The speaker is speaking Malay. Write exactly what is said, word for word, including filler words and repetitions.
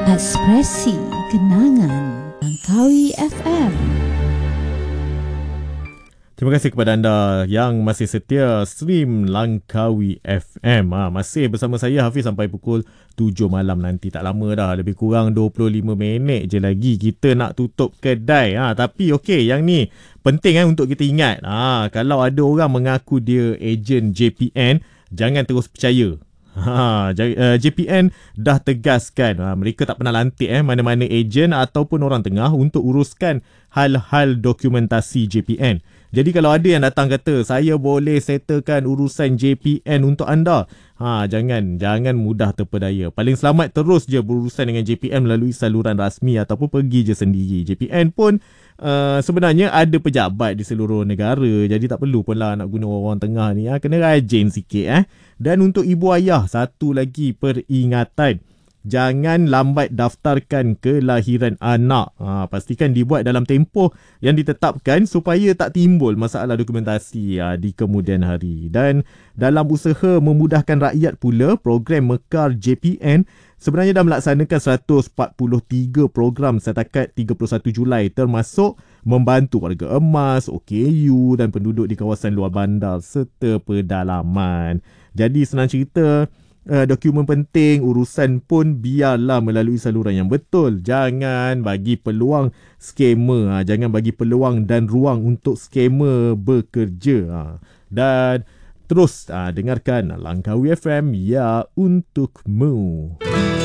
Ekspresi Kenangan Langkawi F M. Terima kasih kepada anda yang masih setia stream Langkawi F M. Ha, masih bersama saya Hafiz sampai pukul tujuh malam nanti. Tak lama dah, lebih kurang dua puluh lima minit je lagi kita nak tutup kedai. Ha, tapi okey, yang ni penting eh, untuk kita ingat. Ha, kalau ada orang mengaku dia ejen J P N, jangan terus percaya. Ha, J P N dah tegaskan ha, mereka tak pernah lantik eh, mana-mana ejen ataupun orang tengah untuk uruskan hal-hal dokumentasi J P N. Jadi kalau ada yang datang kata saya boleh settlekan urusan J P N untuk anda, ha, jangan jangan mudah terpedaya. Paling selamat terus je berurusan dengan J P N melalui saluran rasmi ataupun pergi je sendiri. J P N pun uh, sebenarnya ada pejabat di seluruh negara, jadi tak perlu pun lah nak guna orang tengah ni. Ha, kena rajin sikit eh. Dan untuk ibu ayah, satu lagi peringatan. Jangan lambat daftarkan kelahiran anak. Ha, pastikan dibuat dalam tempoh yang ditetapkan supaya tak timbul masalah dokumentasi ha, di kemudian hari. Dan dalam usaha memudahkan rakyat pula, program Mekar J P N sebenarnya dah melaksanakan seratus empat puluh tiga program setakat tiga puluh satu Julai, termasuk membantu warga emas, O K U dan penduduk di kawasan luar bandar serta pedalaman. Jadi senang cerita, Uh, dokumen penting, urusan pun biarlah melalui saluran yang betul. Jangan bagi peluang skamer, ha. Jangan bagi peluang dan ruang untuk skamer bekerja. Ha. Dan terus ha, dengarkan Langkawi F M, ya untukmu.